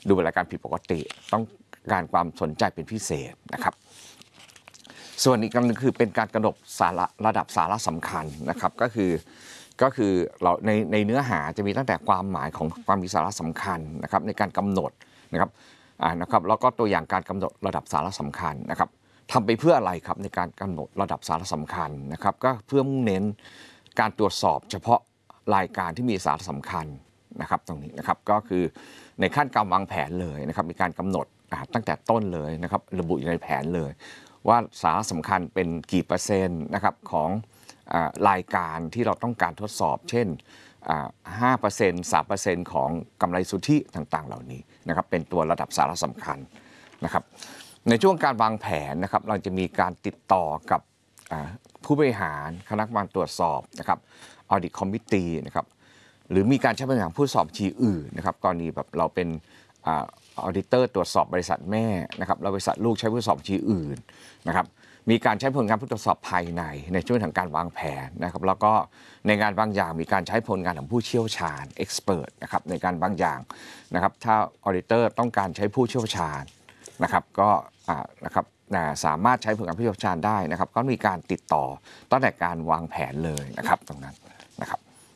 ดูรายการผิดปกติต้องการความสนใจเป็นพิเศษนะครับส่วนอีกอันนึงคือเป็นการกำหนดสาระระดับสาระสำคัญนะครับก็คือเราในเนื้อหาจะมีตั้งแต่ความหมายของความมีสาระสำคัญนะครับในการกำหนดนะครับแล้วก็ตัวอย่างการกำหนดระดับสาระสำคัญนะครับทำไปเพื่ออะไรครับในการกำหนดระดับสาระสำคัญนะครับก็เพื่อมุ่งเน้นการตรวจสอบเฉพาะรายการที่มีสาระสำคัญนะครับตรงนี้นะครับก็คือในขั้นการวางแผนเลยนะครับมีการกำหนดตั้งแต่ต้นเลยนะครับระบุอยู่ในแผนเลยว่าสาระสำคัญเป็นกี่เปอร์เซ็นต์นะครับของรายการที่เราต้องการทดสอบเช่น5% 3% ของกำไรสุทธิต่างๆเหล่านี้นะครับเป็นตัวระดับสาระสำคัญนะครับในช่วงการวางแผนนะครับเราจะมีการติดต่อกับผู้บริหารคณะกรรมการตรวจสอบนะครับ Audit Committee นะครับหรือมีการใช้บริหารผู้สอบบัญชีอื่นนะครับกรณีแบบเราเป็นออดิเตอร์ตรวจสอบบริษัทแม่นะครับแล้วบริษัทลูกใช้ผู้สอบบัญชีอื่นนะครับมีการใช้ผลงานผู้ตรวจสอบภายในช่วงของการวางแผนนะครับแล้วก็ในงานบางอย่างมีการใช้ผลงานของผู้เชี่ยวชาญ expert นะครับในการบางอย่างนะครับถ้าออดิเตอร์ต้องการใช้ผู้เชี่ยวชาญนะครับก็นะครับสามารถใช้ผลงานผู้เชี่ยวชาญได้นะครับก็มีการติดต่อตั้งแต่การวางแผนเลยนะครับตรงนั้นนะครับ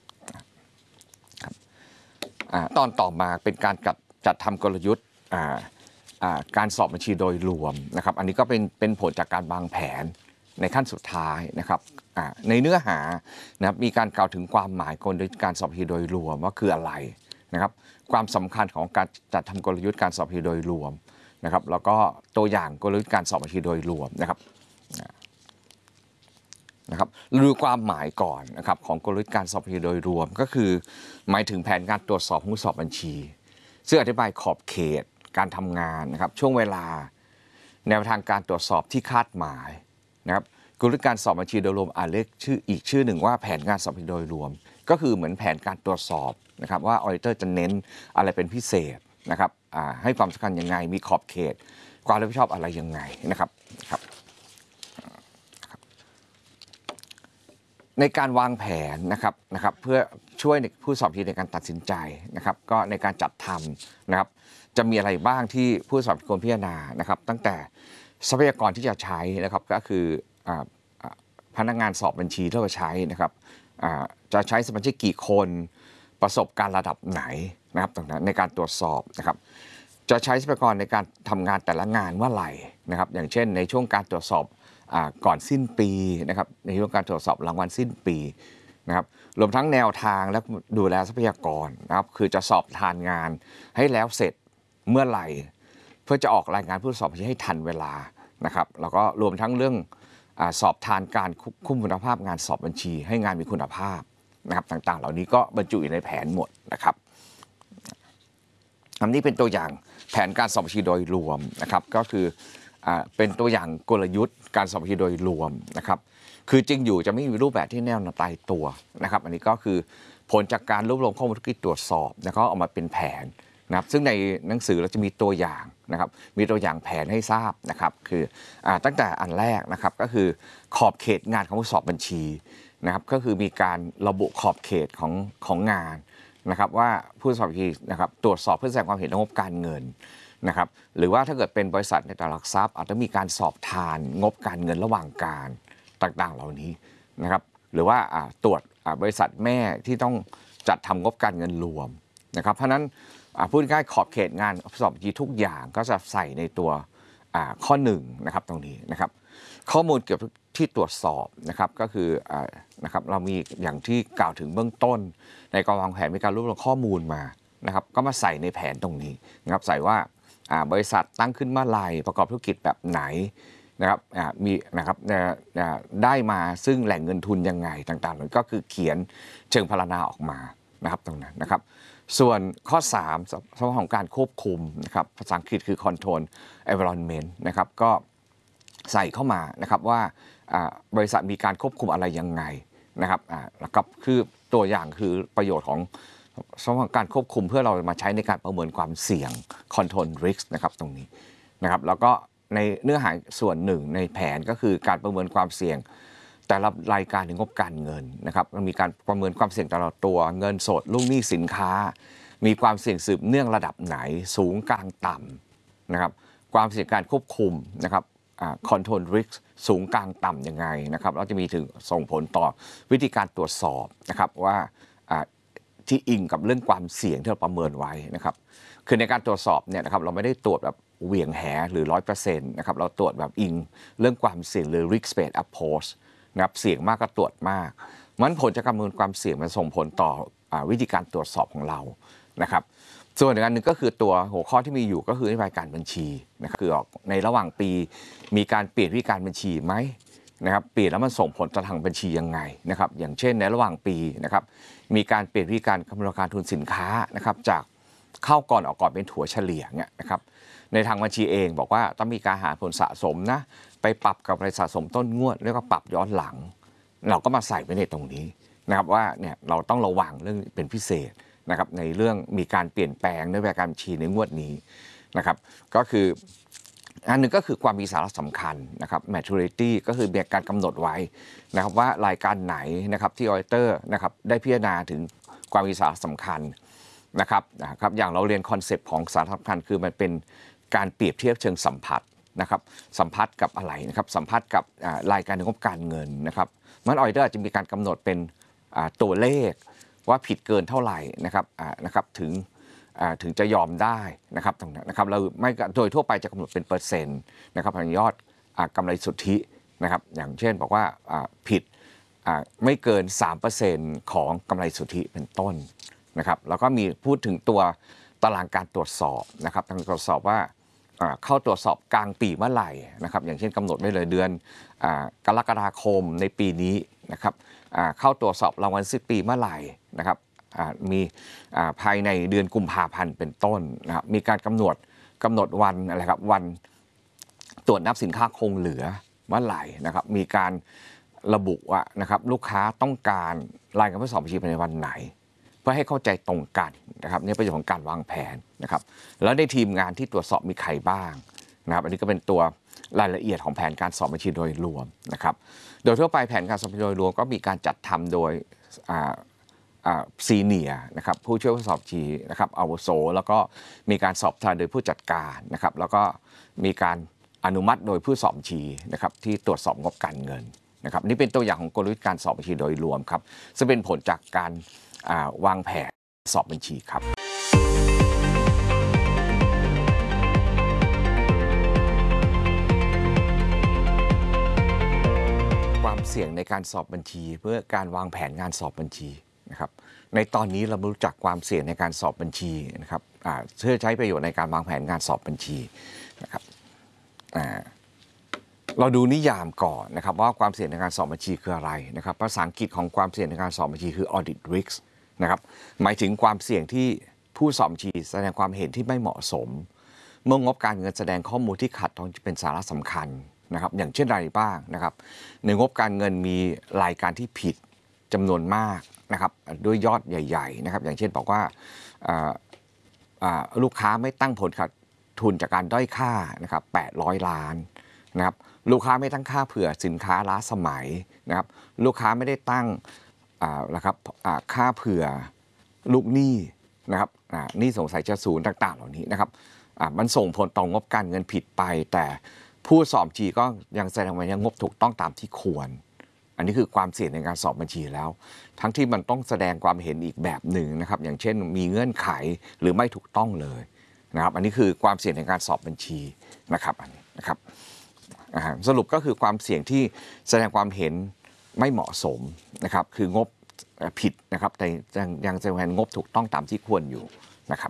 ตอนต่อมาเป็นการจัดทำกลยุทธ์การสอบบัญชีโดยรวมนะครับอันนี้ก็เป็นผลจากการวางแผนในขั้นสุดท้ายนะครับในเนื้อหานะครับมีการกล่าวถึงความหมายกลยุทธ์การสอบบัญชีโดยรวมว่าคืออะไรนะครับความสำคัญของการจัดทำกลยุทธ์การสอบบัญชีโดยรวมนะครับแล้วก็ตัวอย่างกลยุทธ์การสอบบัญชีโดยรวมนะครับดูความหมายก่อนนะครับของกลยุทธ์การสอบบัญชีโดยรวมก็คือหมายถึงแผนการตรวจสอบผู้สอบบัญชีซึ่งอธิบายขอบเขตการทำงานนะครับช่วงเวลาแนวทางการตรวจสอบที่คาดหมายนะครับกลยุทธ์การสอบบัญชีโดยรวมเรียกชื่ออีกชื่อหนึ่งว่าแผนการสอบบัญชีโดยรวมก็คือเหมือนแผนการตรวจสอบนะครับว่าออดิเตอร์จะเน้นอะไรเป็นพิเศษนะครับให้ความสำคัญยังไงมีขอบเขตความรับผิดชอบอะไรยังไงนะครับในการวางแผนนะครับเพื่อช่วยผู้สอบบัญชีในการตัดสินใจนะครับก็ในการจัดทำนะครับจะมีอะไรบ้างที่ผู้สอบควรพิจารณานะครับตั้งแต่ทรัพยากรที่จะใช้นะครับก็คือพนักงานสอบบัญชีที่เราใช้นะครับจะใช้สมาชิกกี่คนประสบการณ์ระดับไหนนะครับตรงนั้นในการตรวจสอบนะครับจะใช้ทรัพยากรในการทำงานแต่ละงานเมื่อไหร่นะครับอย่างเช่นในช่วงการตรวจสอบก่อนสิ้นปีนะครับในช่วงการตรวจสอบรางวัลสิ้นปีนะครับรวมทั้งแนวทางและดูแลทรัพยากรนะครับคือจะสอบทานงานให้แล้วเสร็จเมื่อไหร่เพื่อจะออกรายงานผู้สอบบัญชีให้ทันเวลานะครับแล้วก็รวมทั้งเรื่องสอบทานการคุ้มคุณภาพงานสอบบัญชีให้งานมีคุณภาพนะครับต่างๆเหล่านี้ก็บรรจุอยู่ในแผนหมดนะครับอันนี้เป็นตัวอย่างแผนการสอบบัญชีโดยรวมนะครับก็คือเป็นตัวอย่างกลยุทธ์การสอบบัญชีโดยรวมนะครับคือจริงอยู่จะไม่มีรูปแบบที่แน่นอนตายตัวนะครับอันนี้ก็คือผลจากการรวบรวมข้อมูลที่ตรวจสอบแล้วก็ออกมาเป็นแผนนะครับซึ่งในหนังสือเราจะมีตัวอย่างนะครับมีตัวอย่างแผนให้ทราบนะครับคือตั้งแต่อันแรกนะครับก็คือขอบเขตงานของผู้สอบบัญชีนะครับก็คือมีการระบุขอบเขตของงานนะครับว่าผู้สอบบัญชีนะครับตรวจสอบเพื่อแสดงความเห็นงบการเงินนะครับหรือว่าถ้าเกิดเป็นบริษัทในตลาดหลักทรัพย์อาจจะมีการสอบทานงบการเงินระหว่างการต่างๆเหล่านี้นะครับหรือว่าตรวจบริษัทแม่ที่ต้องจัดทำงบการเงินรวมนะครับเพราะฉะนั้นพูดง่ายๆขอบเขตงานสอบบัญชีทุกอย่างก็จะใส่ในตัวข้อ1นะครับตรงนี้นะครับข้อมูลเกี่ยวกับที่ตรวจสอบนะครับก็คือนะครับเรามีอย่างที่กล่าวถึงเบื้องต้นในการวางแผนมีการรวบรวมข้อมูลมานะครับก็มาใส่ในแผนตรงนี้นะครับใส่ว่าบริษัทตั้งขึ้นเมื่อไหร่ประกอบธุรกิจแบบไหนนะครับมีนะครับได้มาซึ่งแหล่งเงินทุนยังไงต่างๆก็คือเขียนเชิงพรรณนาออกมานะครับตรงนั้นนะครับส่วนข้อ3สำหรับของการควบคุมนะครับภาษาอังกฤษคือ control environment นะครับก็ใส่เข้ามานะครับว่าบริษัทมีการควบคุมอะไรยังไงนะครับแล้วก็คือตัวอย่างคือประโยชน์ของสำหรับการควบคุมเพื่อเรามาใช้ในการประเมินความเสี่ยง control risk นะครับตรงนี้นะครับแล้วก็ในเนื้อหาส่วนหนึ่งในแผนก็คือการประเมินความเสี่ยงแต่ละรายการถึงงบการเงินนะครับมันมีการประเมินความเสี่ยงแต่ละตัวเงินสดลูกหนี้สินค้ามีความเสี่ยงสืบเนื่องระดับไหนสูงกลางต่ำนะครับความเสี่ยงการควบคุมนะครับcontrol risk สูงกลางต่ำยังไงนะครับแล้วจะมีถึงส่งผลต่อวิธีการตรวจสอบนะครับว่าที่อิงกับเรื่องความเสี่ยงที่เราประเมินไว้นะครับคือในการตรวจสอบเนี่ยนะครับเราไม่ได้ตรวจแบบเหวี่ยงแหหรือ 100% นะครับเราตรวจแบบอิงเรื่องความเสี่ยงหรือ risk based approach นะครับเสี่ยงมากก็ตรวจมากมันผลจากการประเมินความเสี่ยงมันส่งผลต่อวิธีการตรวจสอบของเรานะครับส่วนอีกอันหนึ่งก็คือตัวหัวข้อที่มีอยู่ก็คือนโยบายการบัญชีนะครับคือในระหว่างปีมีการเปลี่ยนวิธีการบัญชีไหมนะครับเปลี่ยนแล้วมันส่งผลต่อทางบัญชียังไงนะครับอย่างเช่นในระหว่างปีนะครับมีการเปลี่ยนวิธีการคำนวณราคาทุนสินค้านะครับจากเข้าก่อนออกก่อนเป็นถัวเฉลี่ยเนี่ยนะครับในทางบัญชีเองบอกว่าต้องมีการหาผลสะสมนะไปปรับกับรายสะสมต้นงวดแล้วก็ปรับย้อนหลังเราก็มาใส่ไว้ในตรงนี้นะครับว่าเนี่ยเราต้องระวังเรื่องเป็นพิเศษนะครับในเรื่องมีการเปลี่ยนแปลงในการบัญชีในงวดนี้นะครับก็คืออันหนึ่งก็คือความมีสาระสำคัญนะครับ maturity ก็คือมีการกำหนดไว้นะครับว่ารายการไหนนะครับที่ auditor นะครับได้พิจารณาถึงความมีสาระสำคัญนะครับอย่างเราเรียนคอนเซปต์ของสาระสำคัญคือมันเป็นการเปรียบเทียบเชิงสัมผัสนะครับสัมผัสกับอะไรนะครับสัมผัสกับรายการงบการเงินนะครับมัน auditor อาจจะมีการกำหนดเป็นตัวเลขว่าผิดเกินเท่าไหร่นะครับถึงจะยอมได้นะครับตรงนั้นนะครับเราไม่โดยทั่วไปจะกำหนดเป็นเปอร์เซ็นต์นะครับของยอดกำไรสุทธินะครับอย่างเช่นบอกว่าผิดไม่เกิน 3% ของกำไรสุทธิเป็นต้นนะครับแล้วก็มีพูดถึงตัวตารางการตรวจสอบนะครับการตรวจสอบว่าเข้าตรวจสอบกลางปีเมื่อไหร่นะครับอย่างเช่นกำหนดไว้เลยเดือนกรกฎาคมในปีนี้นะครับเข้าตรวจสอบรางวัลสิ้นปีเมื่อไหร่นะครับมีภายในเดือนกุมภาพันธ์เป็นต้นนะครับมีการกำหนดวันอะไรครับวันตรวจนับสินค้าคงเหลือเมื่อไหร่นะครับมีการระบุว่านะครับลูกค้าต้องการรายการทดสอบบัญชีภายในวันไหนเพื่อให้เข้าใจตรงกันนะครับนี่ประโยชน์ของการวางแผนนะครับแล้วในทีมงานที่ตรวจสอบมีใครบ้างนะครับอันนี้ก็เป็นตัวรายละเอียดของแผนการสอบบัญชีโดยรวมนะครับโดยทั่วไปแผนการสอบบัญชีโดยรวมก็มีการจัดทำโดยซีเนียร์นะครับผู้ช่วยผู้สอบบัญชีนะครับอาวุโสแล้วก็มีการสอบทานโดยผู้จัดการนะครับแล้วก็มีการอนุมัติโดยผู้สอบบัญชีนะครับที่ตรวจสอบงบการเงินนะครับนี่เป็นตัวอย่างของกลยุทธ์การสอบบัญชีโดยรวมครับซึ่งเป็นผลจากการวางแผนสอบบัญชีครับความเสี่ยงในการสอบบัญชีเพื่อการวางแผนงานสอบบัญชีนะครับในตอนนี้เรารู้จักความเสี่ยงในการสอบบัญชีนะครับเพื่อใช้ประโยชน์ในการวางแผนงานสอบบัญชีนะครับเราดูนิยามก่อนนะครับว่าความเสี่ยงในการสอบบัญชีคืออะไรนะครับภาษาอังกฤษของความเสี่ยงในการสอบบัญชีคือ audit risk นะครับหมายถึงความเสี่ยงที่ผู้สอบบัญชีแสดงความเห็นที่ไม่เหมาะสมเมื่องบการเงินแสดงข้อมูลที่ขัดต่อเป็นสาระสำคัญนะครับอย่างเช่นอะไรบ้างนะครับในงบการเงินมีรายการที่ผิดจำนวนมากนะครับด้วยยอดใหญ่ๆนะครับอย่างเช่นบอกว่าลูกค้าไม่ตั้งผลขาดทุนจากการด้อยค่านะครับ800 ล้านนะครับลูกค้าไม่ตั้งค่าเผื่อสินค้าล้าสมัยนะครับลูกค้าไม่ได้ตั้งนะครับค่าเผื่อลูกหนี้นะครับหนี้สงสัยจะศูนย์ต่างๆเหล่านี้นะครับมันส่งผลต่องบการเงินผิดไปแต่ผู้สอบบัญชีก็ยังแสดงว่ายังงบถูกต้องตามที่ควรอันนี้คือความเสี่ยงในการสอบบัญชีแล้วทั้งที่มันต้องแสดงความเห็นอีกแบบหนึ่งนะครับอย่างเช่นมีเงื่อนไขหรือไม่ถูกต้องเลยนะครับอันนี้คือความเสี่ยงในการสอบบัญชีนะครับอันนี้นะครับสรุปก็คือความเสี่ยงที่แสดงความเห็นไม่เหมาะสมนะครับคืองบผิดนะครับแต่ยังแสดงงบถูกต้องตามที่ควรอยู่นะครับ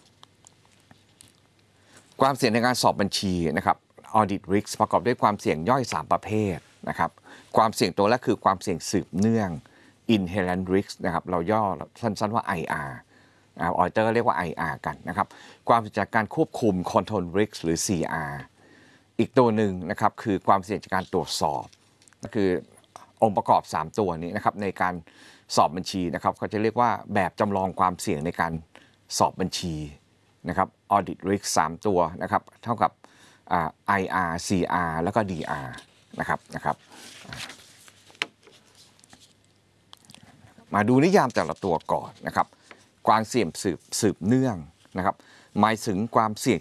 ความเสี่ยงในการสอบบัญชีนะครับ audit risk ประกอบด้วยความเสี่ยงย่อย3ประเภทนะครับความเสี่ยงตัวแรกคือความเสี่ยงสืบเนื่อง inherent risk นะครับเราย่อสั้นๆว่า IR auditor เรียกว่า IR กันนะครับความเสี่ยงจากการควบคุม control risk หรือ CR อีกตัวหนึ่งนะครับคือความเสี่ยงจากการตรวจสอบก็คือองค์ประกอบ3ตัวนี้นะครับในการสอบบัญชีนะครับเขาจะเรียกว่าแบบจำลองความเสี่ยงในการสอบบัญชีนะครับ audit risk 3ตัวนะครับเท่ากับIR CR แล้วก็ DR นะครับมาดูนิยามแต่ละตัวก่อนนะครับความเสี่ยงสืบเนื่องนะครับหมายถึงความเสี่ยง